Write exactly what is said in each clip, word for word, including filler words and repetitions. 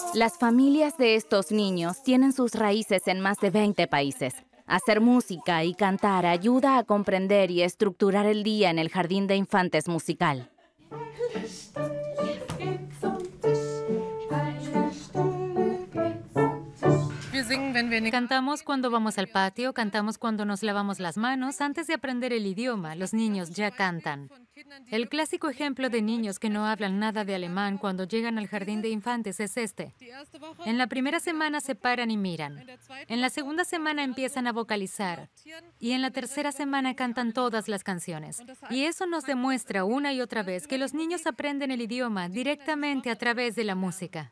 Las familias de estos niños tienen sus raíces en más de veinte países. Hacer música y cantar ayuda a comprender y estructurar el día en el jardín de infantes musical. Cantamos cuando vamos al patio, cantamos cuando nos lavamos las manos. Antes de aprender el idioma, los niños ya cantan. El clásico ejemplo de niños que no hablan nada de alemán cuando llegan al jardín de infantes es este. En la primera semana se paran y miran. En la segunda semana empiezan a vocalizar. Y en la tercera semana cantan todas las canciones. Y eso nos demuestra una y otra vez que los niños aprenden el idioma directamente a través de la música.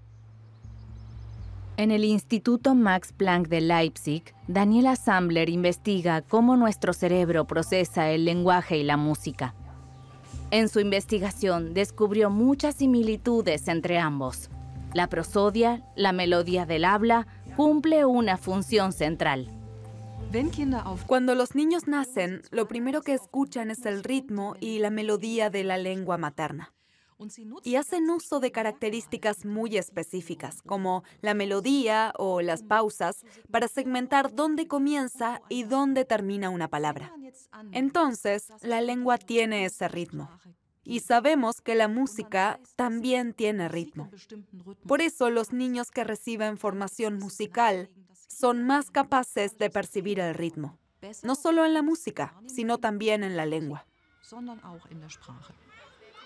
En el Instituto Max Planck de Leipzig, Daniela Sambler investiga cómo nuestro cerebro procesa el lenguaje y la música. En su investigación descubrió muchas similitudes entre ambos. La prosodia, la melodía del habla, cumple una función central. Cuando los niños nacen, lo primero que escuchan es el ritmo y la melodía de la lengua materna. Y hacen uso de características muy específicas, como la melodía o las pausas, para segmentar dónde comienza y dónde termina una palabra. Entonces, la lengua tiene ese ritmo. Y sabemos que la música también tiene ritmo. Por eso, los niños que reciben formación musical son más capaces de percibir el ritmo, no solo en la música, sino también en la lengua.